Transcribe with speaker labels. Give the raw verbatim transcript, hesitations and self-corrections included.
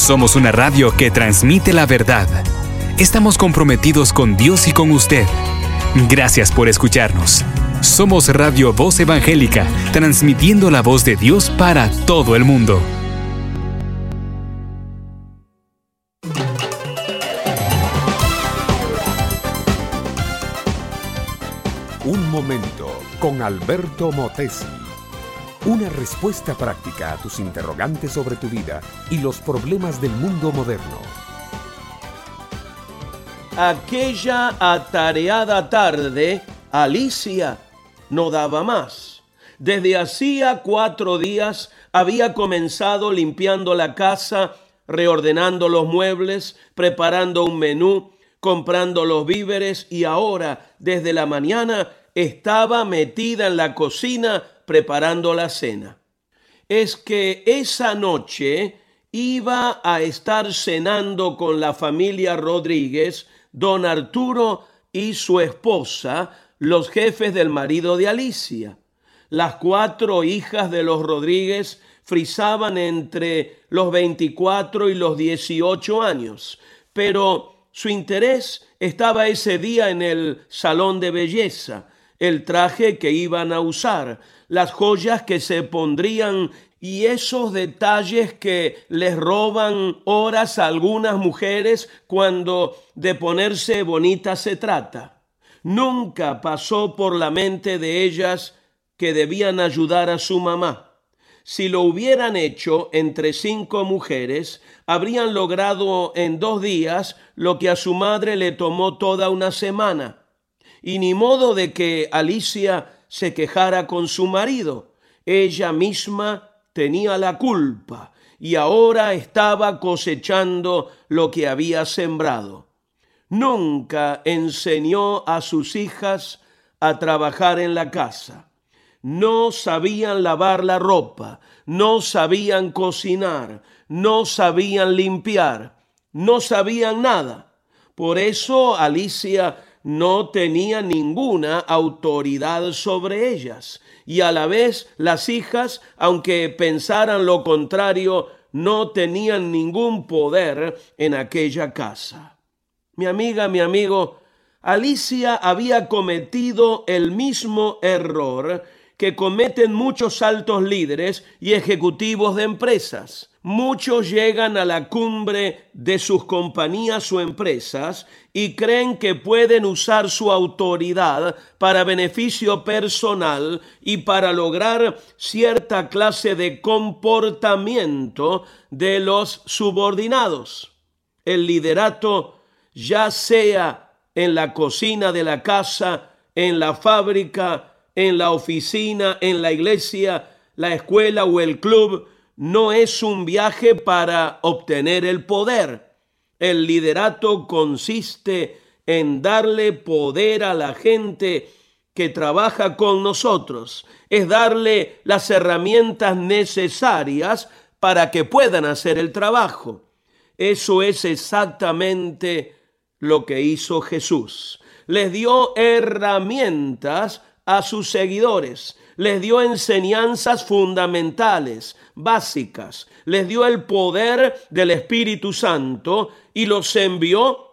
Speaker 1: Somos una radio que transmite la verdad. Estamos comprometidos con Dios y con usted. Gracias por escucharnos. Somos Radio Voz Evangélica, transmitiendo la voz de Dios para todo el mundo.
Speaker 2: Un momento con Alberto Motesi. Una respuesta práctica a tus interrogantes sobre tu vida y los problemas del mundo moderno.
Speaker 3: Aquella atareada tarde, Alicia no daba más. Desde hacía cuatro días había comenzado limpiando la casa, reordenando los muebles, preparando un menú, comprando los víveres y ahora, desde la mañana, estaba metida en la cocina preparando la cena. Es que esa noche iba a estar cenando con la familia Rodríguez, don Arturo y su esposa, los jefes del marido de Alicia. Las cuatro hijas de los Rodríguez frisaban entre los veinticuatro y los dieciocho años, pero su interés estaba ese día en el salón de belleza, el traje que iban a usar, las joyas que se pondrían y esos detalles que les roban horas a algunas mujeres cuando de ponerse bonitas se trata. Nunca pasó por la mente de ellas que debían ayudar a su mamá. Si lo hubieran hecho entre cinco mujeres, habrían logrado en dos días lo que a su madre le tomó toda una semana. Y ni modo de que Alicia se quejara con su marido. Ella misma tenía la culpa y ahora estaba cosechando lo que había sembrado. Nunca enseñó a sus hijas a trabajar en la casa. No sabían lavar la ropa, no sabían cocinar, no sabían limpiar, no sabían nada. Por eso Alicia no tenía ninguna autoridad sobre ellas, y a la vez las hijas, aunque pensaran lo contrario, no tenían ningún poder en aquella casa. Mi amiga, mi amigo, Alicia había cometido el mismo error que cometen muchos altos líderes y ejecutivos de empresas. Muchos llegan a la cumbre de sus compañías o empresas y creen que pueden usar su autoridad para beneficio personal y para lograr cierta clase de comportamiento de los subordinados. El liderato, ya sea en la cocina de la casa, en la fábrica, en la oficina, en la iglesia, la escuela o el club, no es un viaje para obtener el poder. El liderato consiste en darle poder a la gente que trabaja con nosotros. Es darle las herramientas necesarias para que puedan hacer el trabajo. Eso es exactamente lo que hizo Jesús. Les dio herramientas a sus seguidores, les dio enseñanzas fundamentales, básicas, les dio el poder del Espíritu Santo y los envió